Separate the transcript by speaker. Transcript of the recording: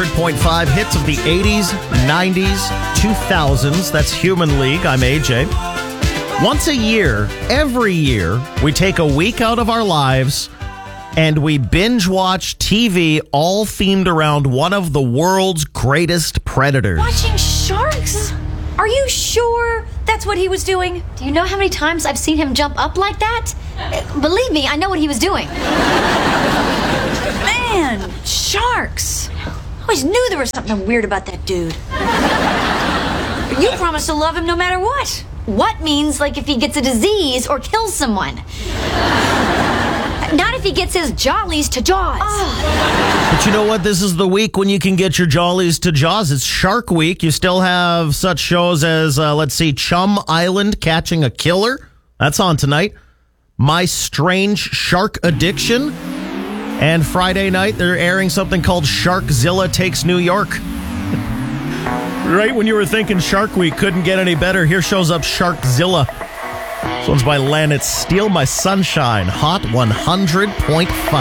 Speaker 1: 100.5 hits of the 80s, 90s, 2000s. That's Human League. I'm AJ. Once a year, every year, we take a week out of our lives and we binge watch TV all themed around one of the world's greatest predators.
Speaker 2: Watching sharks? Are you sure that's what he was doing?
Speaker 3: Do you know how many times I've seen him jump up like that? Believe me, I know what he was doing.
Speaker 2: Man, sharks. I always knew there was something weird about that dude. You promised to love him no matter what.
Speaker 3: What means, like, if he gets a disease or kills someone? Not if he gets his jollies to Jaws.
Speaker 1: But you know what? This is the week when you can get your jollies to Jaws. It's Shark Week. You still have such shows as, Chum Island Catching a Killer. That's on tonight. My Strange Shark Addiction. And Friday night, they're airing something called Sharkzilla Takes New York. Right when you were thinking Shark Week couldn't get any better, here shows up Sharkzilla. This one's by Len. It's Steal My Sunshine, Hot 100.5.